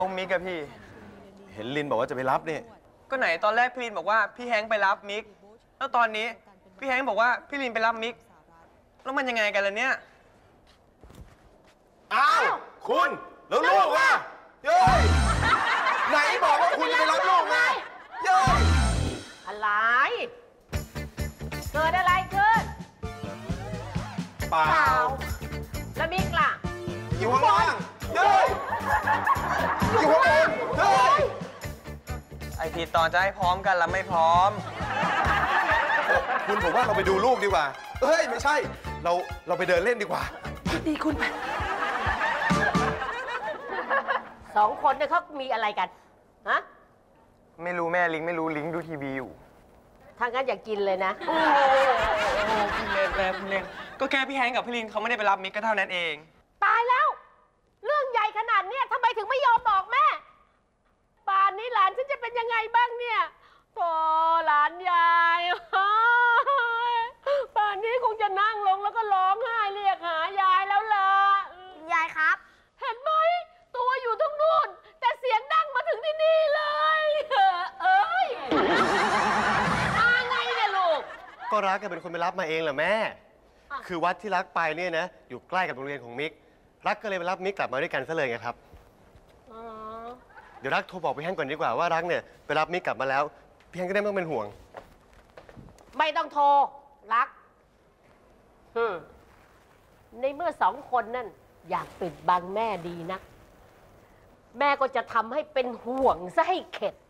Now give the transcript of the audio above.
มิกกับพี่เห็นลินบอกว่าจะไปรับนี่ก็ไหนตอนแรกพี่ลินบอกว่าพี่แฮงค์ไปรับมิกแล้วตอนนี้พี่แฮงค์บอกว่าพี่ลินไปรับมิกแล้วมันยังไงกันล่ะเนี่ยอ้าวคุณแล้วลูกอ่ะเย้ยไหนบอกว่าคุณจะไปรับลูกไงเย้ยอะไรเกิดอะไรขึ้นเปล่าแล้วมิกล่ะอยู่ข้างล่างเย้ยอยู่ข้างบนเย้ยไอผิดตอนจะให้พร้อมกันแล้วไม่พร้อมคุณผมว่าเราไปดูลูกดีกว่าเฮ้ยไม่ใช่เราไปเดินเล่นดีกว่าดีคุณไปสองคนเนี่ยเขามีอะไรกันฮะไม่รู้แม่ลิงไม่รู้ลิงดูทีวีอยู่ถ้างั้นอย่ากินเลยนะพี่เล่นก็แค่พี่แฮงค์กับพี่ลินเขาไม่ได้ไปรับมิกก็เท่านั้นเองตายแล้วเรื่องใหญ่ขนาดนี้ทำไมถึงไม่ยอมบอกแม่ป่านนี้หลานฉันจะเป็นยังไงบ้างเนี่ยโธ่หลานยายป่านนี้คงจะนั่งลงแล้วก็ร้องไห้เรียกหายายแล้วล่ะยายครับเห็นไหมตัวอยู่ตรงนู้นแต่เสียงดังมาถึงที่นี่เลยเอ้ยมาไงเนี่ยลูกก็รักกันเป็นคนไปรับมาเองแหละแม่คือวัดที่รักไปเนี่ยนะอยู่ใกล้กับโรงเรียนของมิกรักก็เลยไปรับมิกกลับมาด้วยกันซะเลยไงครับเดี๋ยวรักโทรบอกพี่แฮงก์ก่อนดีกว่าว่ารักเนี่ยไปรับมิกกลับมาแล้วพี่แฮงก์ก็ได้ไม่ต้องเป็นห่วงไม่ต้องโทรรักในเมื่อสองคนนั่นอยากปิดบังแม่ดีนักแม่ก็จะทำให้เป็นห่วงซะให้เข็ด